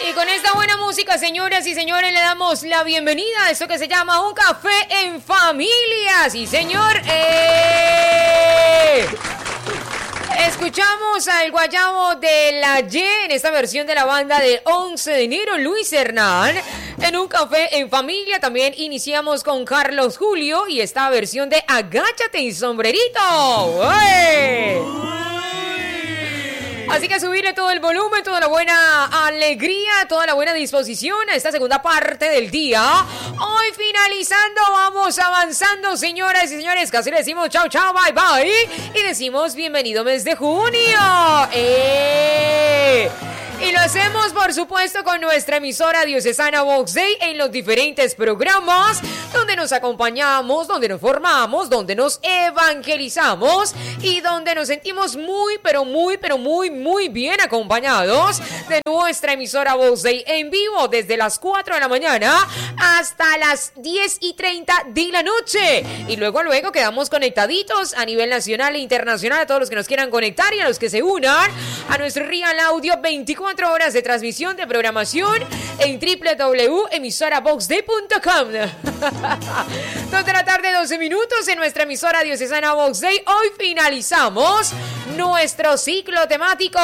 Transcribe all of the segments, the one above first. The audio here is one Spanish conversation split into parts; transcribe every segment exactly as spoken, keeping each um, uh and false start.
Y con esta buena música, señoras y señores, le damos la bienvenida a esto que se llama Un Café en Familia. Sí, señor. ¡Eh! Escuchamos al guayabo de la Y en esta versión de la banda del once de enero, Luis Hernán. En Un Café en Familia también iniciamos con Carlos Julio y esta versión de Agáchate y Sombrerito. ¡Uey! Así que subirle todo el volumen, toda la buena alegría, toda la buena disposición a esta segunda parte del día. Hoy finalizando, vamos avanzando, señoras y señores. Casi le decimos chao, chao, bye, bye. Y decimos bienvenido mes de junio. ¡Eh! Y lo hacemos, por supuesto, con nuestra emisora diocesana Vox Dei en los diferentes programas donde nos acompañamos, donde nos formamos, donde nos evangelizamos y donde nos sentimos muy, pero muy, pero muy, muy bien acompañados de nuestra emisora Vox Dei en vivo desde las cuatro de la mañana hasta las diez y treinta de la noche. Y luego, luego quedamos conectaditos a nivel nacional e internacional a todos los que nos quieran conectar y a los que se unan a nuestro Real Audio veinticuatro horas de transmisión de programación en doble u doble u doble u punto emisora vox dei punto com. Dos de la tarde, doce minutos en nuestra emisora diocesana Vox Dei. Hoy finalizamos nuestro ciclo temático.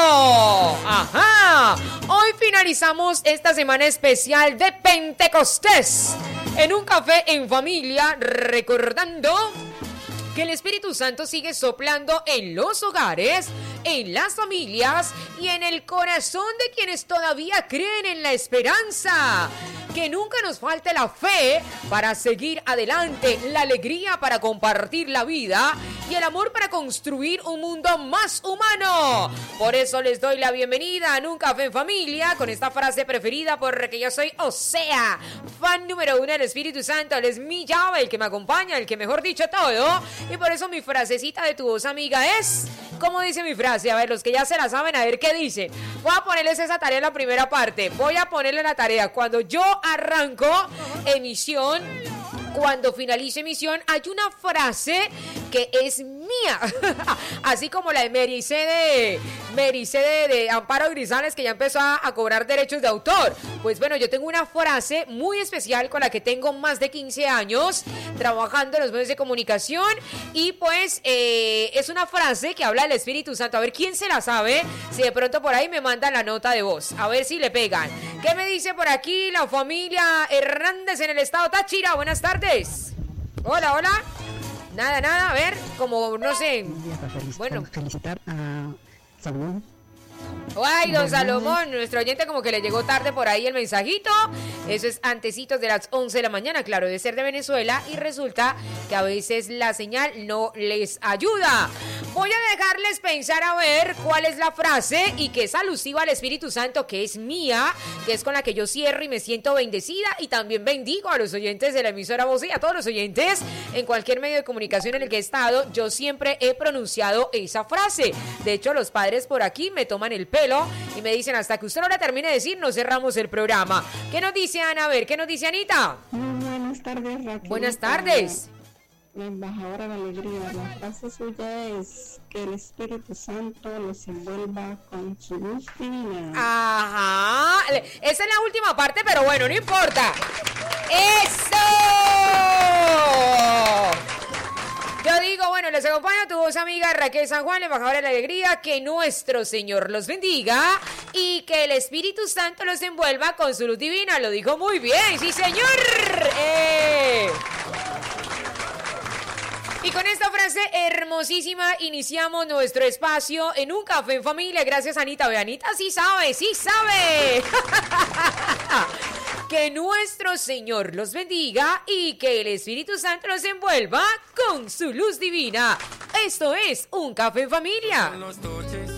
Ajá. Hoy finalizamos esta semana especial de Pentecostés en Un Café en Familia, recordando que el Espíritu Santo sigue soplando en los hogares, en las familias y en el corazón de quienes todavía creen en la esperanza. Que nunca nos falte la fe para seguir adelante, la alegría para compartir la vida y el amor para construir un mundo más humano. Por eso les doy la bienvenida a Un Café en Familia con esta frase preferida porque yo soy, o sea, fan número uno del Espíritu Santo. Él es mi llave, el que me acompaña, el que mejor dicho todo. Y por eso mi frasecita de tu voz, amiga, es... ¿Cómo dice mi frase? A ver, los que ya se la saben, a ver qué dicen. Voy a ponerles esa tarea en la primera parte. Voy a ponerle la tarea. Cuando yo arranco emisión, cuando finalice emisión, hay una frase que es mía. Así como la de Mericé Mericé de, de Amparo Grisales, que ya empezó a, a cobrar derechos de autor. Pues bueno, yo tengo una frase muy especial con la que tengo más de quince años trabajando en los medios de comunicación. Y pues eh, es una frase que habla del Espíritu Santo. A ver quién se la sabe. Si de pronto por ahí me mandan la nota de voz. A ver si le pegan. ¿Qué me dice por aquí la familia Hernández en el estado Táchira? Buenas tardes. Hola, hola. Nada, nada, a ver, como no sé. Bueno, felicitar a Salomón. Ay, don Salomón, nuestro oyente como que le llegó tarde por ahí el mensajito. Eso es antecitos de las once de la mañana, claro, debe ser de Venezuela. Y resulta que a veces la señal no les ayuda. Voy a dejarles pensar a ver cuál es la frase y que es alusiva al Espíritu Santo, que es mía, que es con la que yo cierro y me siento bendecida. Y también bendigo a los oyentes de la emisora Voz y a todos los oyentes en cualquier medio de comunicación en el que he estado. Yo siempre he pronunciado esa frase. De hecho, los padres por aquí me toman el pelo y me dicen, hasta que usted no la termine de decir, no cerramos el programa. ¿Qué nos dice Ana? A ver, ¿qué nos dice Anita? Muy buenas tardes, Raquel. Buenas tardes. La embajadora de alegría. La frase suya es que el Espíritu Santo los envuelva con su luz divina. Ajá. Esa es la última parte, pero bueno, no importa. ¡Eso! Yo digo, bueno, les acompaña tu voz amiga Raquel San Juan, la embajadora de la alegría. Que nuestro Señor los bendiga y que el Espíritu Santo los envuelva con su luz divina. Lo dijo muy bien, sí señor. ¡Eh! Y con esta frase hermosísima iniciamos nuestro espacio en Un Café en Familia. Gracias, Anita. Ve, Anita sí sabe, sí sabe. Que nuestro Señor los bendiga y que el Espíritu Santo los envuelva con su luz divina. Esto es Un Café en Familia.